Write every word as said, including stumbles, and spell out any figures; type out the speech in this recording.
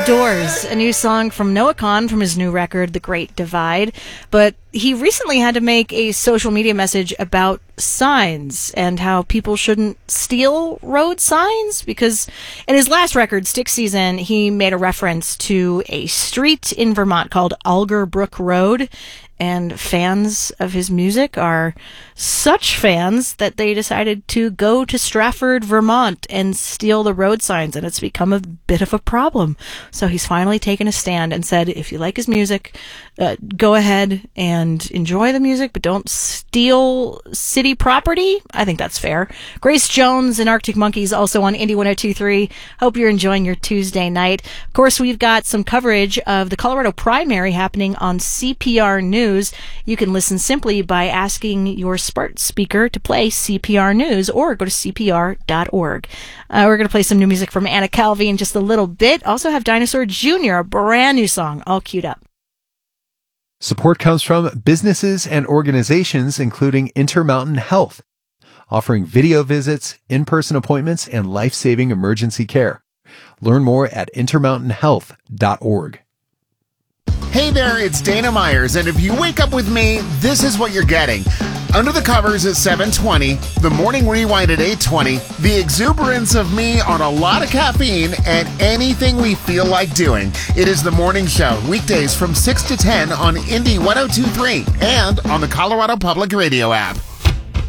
Doors, a new song from Noah Kahan from his new record, The Great Divide. But he recently had to make a social media message about signs and how people shouldn't steal road signs, because in his last record, Stick Season, he made a reference to a street in Vermont called Alger Brook Road. And fans of his music are such fans that they decided to go to Stratford, Vermont and steal the road signs, and it's become a bit of a problem. So he's finally taken a stand and said, if you like his music, uh, go ahead and enjoy the music, but don't steal city property. I think that's fair. Grace Jones and Arctic Monkeys also on Indie one oh two point three. Hope you're enjoying your Tuesday night. Of course, we've got some coverage of the Colorado primary happening on C P R News. You can listen simply by asking your smart speaker to play C P R News or go to C P R dot org. Uh, we're going to play some new music from Anna Calvi in just a little bit. Also have Dinosaur Junior, a brand new song, all queued up. Support comes from businesses and organizations including Intermountain Health, offering video visits, in-person appointments, and life-saving emergency care. Learn more at intermountain health dot org. Hey there, it's Dana Myers, and if you wake up with me, this is what you're getting. Under the Covers at seven twenty, the Morning Rewind at eight twenty, the exuberance of me on a lot of caffeine, and anything we feel like doing. It is the Morning Show, weekdays from six to ten on Indie one oh two point three and on the Colorado Public Radio app.